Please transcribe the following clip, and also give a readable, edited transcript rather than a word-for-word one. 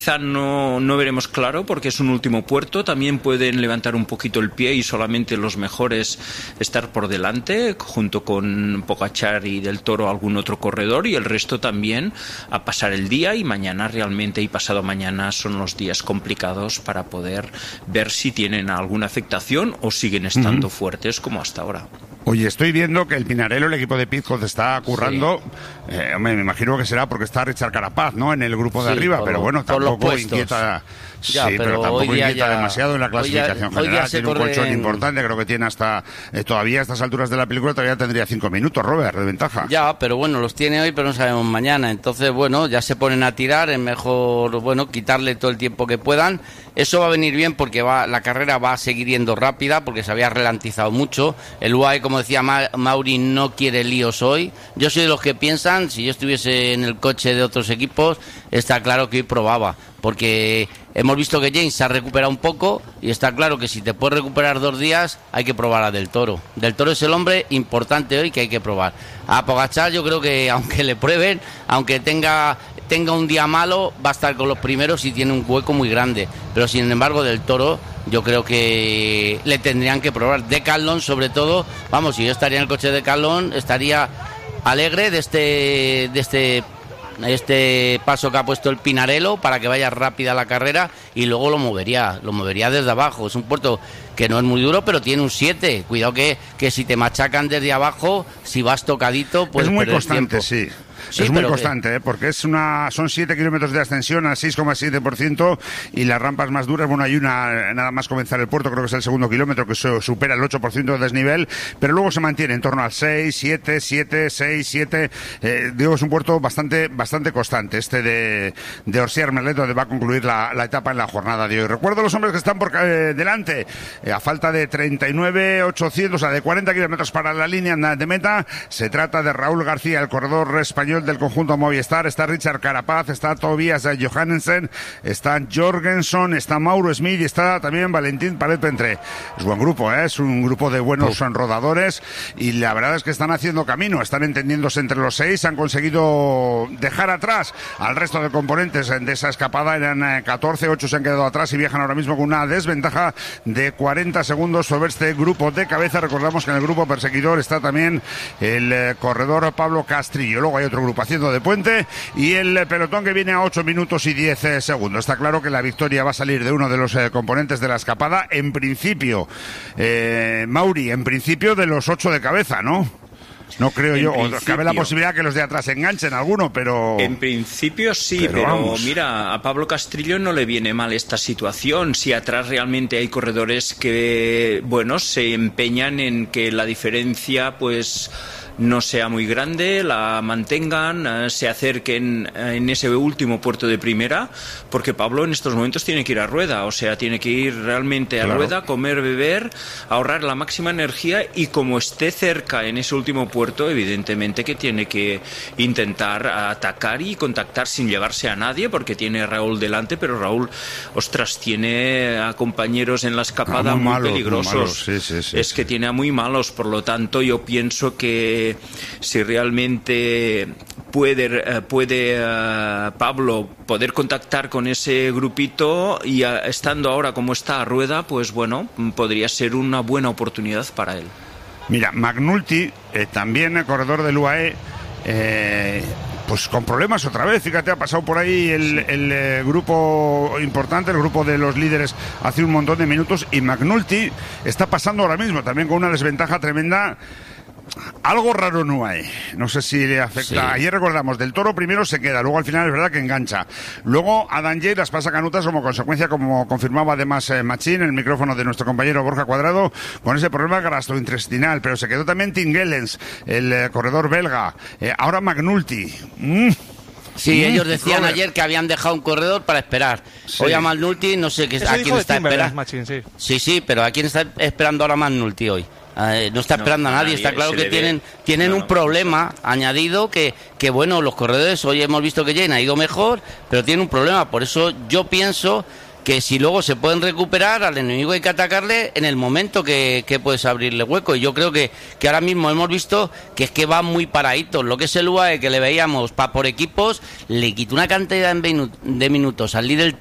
Quizá no veremos claro porque es un último puerto. También pueden levantar un poquito el pie y solamente los mejores estar por delante, junto con Pogačar y Del Toro algún otro corredor, y el resto también a pasar el día. Y mañana realmente y pasado mañana son los días complicados para poder ver si tienen alguna afectación o siguen estando fuertes como hasta ahora. Oye, estoy viendo que el Pinarello, el equipo de Pizcoz, está currando. Sí. Me imagino que será porque está Richard Carapaz, ¿no?, en el grupo de arriba, pero bueno, tampoco inquieta. Ya, sí, pero tampoco inquieta demasiado en la clasificación general. Tiene un colchón importante, creo que tiene hasta todavía a estas alturas de la película todavía tendría 5 minutos, Robert, de ventaja. Ya, pero bueno, los tiene hoy, pero no sabemos mañana. Entonces, bueno, ya se ponen a tirar, es mejor, bueno, quitarle todo el tiempo que puedan. Eso va a venir bien porque la carrera va a seguir yendo rápida, porque se había ralentizado mucho. El UAE, como decía Mauri, no quiere líos hoy. Yo soy de los que piensan, si yo estuviese en el coche de otros equipos, está claro que hoy probaba, porque hemos visto que James se ha recuperado un poco y está claro que si te puedes recuperar 2 días hay que probar a Del Toro. Del Toro es el hombre importante hoy que hay que probar. A Pogačar yo creo que aunque le prueben, aunque tenga un día malo, va a estar con los primeros y tiene un hueco muy grande. Pero sin embargo Del Toro yo creo que le tendrían que probar. Decathlon sobre todo, vamos, si yo estaría en el coche de Decathlon estaría alegre de este paso que ha puesto el Pinarello para que vaya rápida la carrera, y luego lo movería desde abajo. Es un puerto que no es muy duro, pero tiene un 7. Cuidado que si te machacan desde abajo, si vas tocadito, pues es muy constante, sí. Sí, es muy constante, porque son 7 kilómetros de ascensión al 6,7%, y las rampas más duras, bueno, hay una nada más comenzar el puerto, creo que es el segundo kilómetro, que supera el 8% de desnivel, pero luego se mantiene en torno al 6, 7, 6, 7. Digo, es un puerto bastante constante, de Orsier-Merlet, donde va a concluir la etapa en la jornada de hoy. Recuerdo los hombres que están por delante, a falta de 39.800, o sea, de 40 kilómetros para la línea de meta. Se trata de Raúl García, el corredor español del conjunto Movistar. Está Richard Carapaz, está Tobias Johannesen, está Jorgensen, está Mauro Smith y está también Valentín Palet-Pentré. Es buen grupo, es un grupo de buenos rodadores, y la verdad es que están haciendo camino, están entendiéndose entre los 6, han conseguido dejar atrás al resto de componentes de esa escapada. Eran 14, 8 se han quedado atrás y viajan ahora mismo con una desventaja de 40 segundos sobre este grupo de cabeza. Recordamos que en el grupo perseguidor está también el corredor Pablo Castrillo. Luego hay otro grupo haciendo de puente y el pelotón que viene a 8 minutos y 10 segundos. Está claro que la victoria va a salir de uno de los componentes de la escapada. En principio, Mauri, en principio de los 8 de cabeza, ¿no? No creo yo, o cabe la posibilidad que los de atrás enganchen alguno, pero... En principio sí, pero mira, a Pablo Castrillo no le viene mal esta situación. Si atrás realmente hay corredores que, bueno, se empeñan en que la diferencia, pues, no sea muy grande, la mantengan, se acerquen en ese último puerto de primera, porque Pablo en estos momentos tiene que ir a rueda, o sea, tiene que ir realmente a rueda, comer, beber, ahorrar la máxima energía, y como esté cerca en ese último puerto, evidentemente que tiene que intentar atacar y contactar sin llevarse a nadie, porque tiene a Raúl delante, pero Raúl, ostras, tiene a compañeros en la escapada muy peligrosos. Muy malos. Sí. Es que tiene a muy malos, por lo tanto yo pienso que si realmente puede Pablo poder contactar con ese grupito y estando ahora como está a rueda, pues bueno, podría ser una buena oportunidad para él. Mira, McNulty, también el corredor del UAE, pues con problemas otra vez. Fíjate, ha pasado por ahí el grupo importante, el grupo de los líderes, hace un montón de minutos, y McNulty está pasando ahora mismo también con una desventaja tremenda. Algo raro no hay, no sé si le afecta. Sí. Ayer recordamos, Del Toro primero se queda, luego al final es verdad que engancha. Luego Adam Yates las pasa canutas como consecuencia, como confirmaba además Machín, el micrófono de nuestro compañero Borja Cuadrado, con ese problema gastrointestinal. Pero se quedó también Tim Gellens, el corredor belga. Ahora McNulty. Sí, ellos decían ayer que habían dejado un corredor para esperar. Sí. Hoy a McNulty no sé a quién está esperando. Sí, pero ¿a quién está esperando ahora McNulty hoy? No está esperando a nadie, está claro que tienen un problema añadido que bueno, los corredores, hoy hemos visto que Jane ha ido mejor, pero tiene un problema. Por eso yo pienso que si luego se pueden recuperar, al enemigo hay que atacarle en el momento que puedes abrirle hueco. Y yo creo que ahora mismo hemos visto que es que va muy paradito. Lo que es el UAE, que le veíamos por equipos, le quitó una cantidad de minutos al líder